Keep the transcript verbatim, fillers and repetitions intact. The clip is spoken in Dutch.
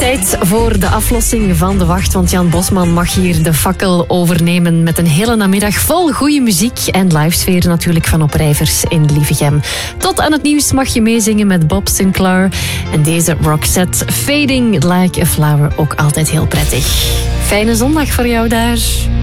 Tijd voor de aflossing van de wacht, want Jan Bosman mag hier de fakkel overnemen met een hele namiddag vol goede muziek en livesfeer natuurlijk van Oprijvers in Lievegem. Tot aan het nieuws mag je meezingen met Bob Sinclair en deze Roxette Fading Like a Flower, ook altijd heel prettig. Fijne zondag voor jou daar.